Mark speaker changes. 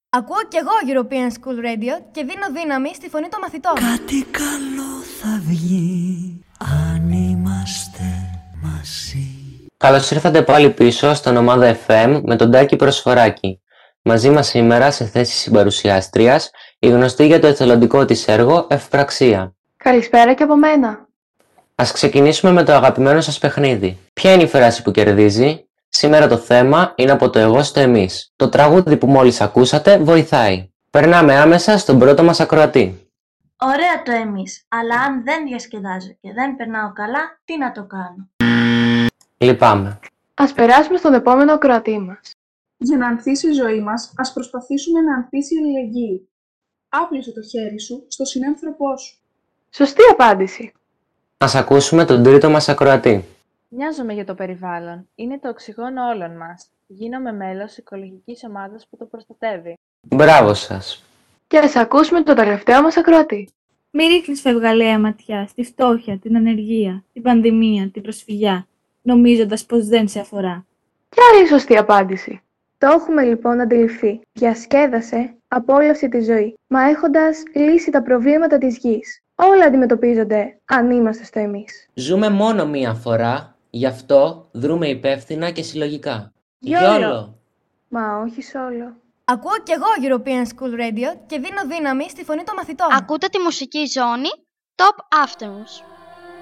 Speaker 1: Ακούω κι εγώ European School Radio και δίνω δύναμη στη φωνή των μαθητών.
Speaker 2: Κάτι καλό θα βγει αν είμαστε μαζί.
Speaker 3: Καλώς ήρθατε πάλι πίσω στον Ομάδα FM με τον Τάκη Προσφοράκη. Μαζί μας σήμερα σε θέση συμπαρουσιάστριας η γνωστή για το εθελοντικό της έργο Ευπραξία.
Speaker 4: Καλησπέρα και από μένα.
Speaker 3: Ας ξεκινήσουμε με το αγαπημένο σας παιχνίδι. Ποια είναι η φράση που κερδίζει? Σήμερα το θέμα είναι από το εγώ στο εμείς. Το τραγούδι που μόλις ακούσατε βοηθάει. Περνάμε άμεσα στον πρώτο μας ακροατή.
Speaker 5: Ωραία το εμείς, αλλά αν δεν διασκεδάζω και δεν περνάω καλά, τι να το κάνω?
Speaker 3: Λυπάμαι.
Speaker 4: Ας περάσουμε στον επόμενο ακροατή μας.
Speaker 6: Για να ανθίσει η ζωή μας, ας προσπαθήσουμε να ανθίσει η αλληλεγγύη. Άπλωσε το χέρι σου στο συνάνθρωπό σου.
Speaker 4: Σωστή απάντηση.
Speaker 3: Ας ακούσουμε τον τρίτο μας ακροατή.
Speaker 7: Νοιάζομαι για το περιβάλλον. Είναι το οξυγόνο όλων μας. Γίνομαι μέλος οικολογικής ομάδας που το προστατεύει.
Speaker 3: Μπράβο σας.
Speaker 4: Και ας ακούσουμε τον τελευταίο μας ακροατή.
Speaker 8: Μη ρίχνεις φευγαλαία ματιά στη φτώχεια, την ανεργία, την πανδημία, την προσφυγιά, νομίζοντας πως δεν σε αφορά.
Speaker 4: Ποια είναι η σωστή απάντηση? Το έχουμε λοιπόν αντιληφθεί. Διασκέδασε, απόλαυσε τη ζωή, μα έχοντας λύσει τα προβλήματα της γης. Όλα αντιμετωπίζονται αν είμαστε στο εμείς.
Speaker 3: Ζούμε μόνο μία φορά, γι' αυτό δρούμε υπεύθυνα και συλλογικά.
Speaker 4: Γιόλο! Μα όχι σόλο.
Speaker 1: Ακούω κι εγώ European School Radio και δίνω δύναμη στη φωνή των μαθητών.
Speaker 9: Ακούτε τη μουσική ζώνη Top Afternoons.